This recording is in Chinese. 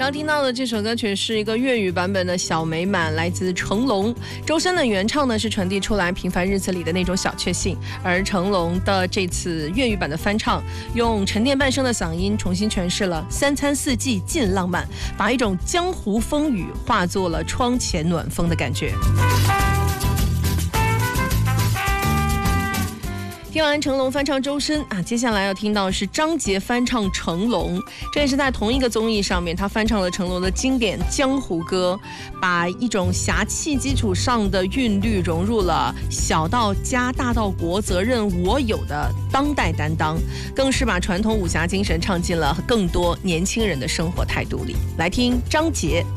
刚听到的这首歌曲是一个粤语版本的《小美满》，来自成龙。周深的原唱呢是传递出来平凡日子里的那种小确幸，而成龙的这次粤语版的翻唱，用沉淀半生的嗓音重新诠释了三餐四季尽浪漫，把一种江湖风雨化作了窗前暖风的感觉。听完成龙翻唱周深啊，接下来要听到是张杰翻唱成龙，这也是在同一个综艺上面，他翻唱了成龙的经典江湖歌，把一种侠气基础上的韵律融入了小到家大到国责任我有的当代担当，更是把传统武侠精神唱进了更多年轻人的生活态度里。来听张杰